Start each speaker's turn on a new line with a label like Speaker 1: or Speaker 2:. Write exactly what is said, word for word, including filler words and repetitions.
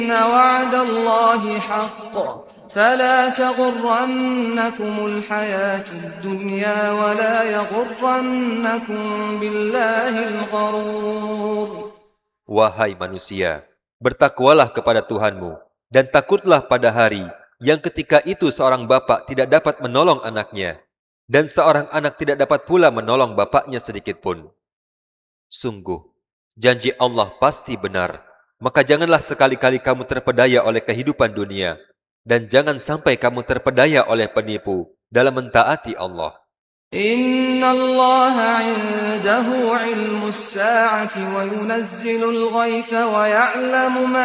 Speaker 1: وعد الله حق فلا تغرنكم الحياة الدنيا ولا يغرنكم بالله الغرور.
Speaker 2: Wahai manusia, bertakwalah kepada Tuhanmu, dan takutlah pada hari yang ketika itu seorang bapak tidak dapat menolong anaknya, dan seorang anak tidak dapat pula menolong bapaknya sedikitpun. Sungguh, janji Allah pasti benar, maka janganlah sekali-kali kamu terpedaya oleh kehidupan dunia, dan jangan sampai kamu terpedaya oleh penipu dalam mentaati Allah.
Speaker 1: إن الله عنده علم الساعة وينزل الغيث ويعلم ما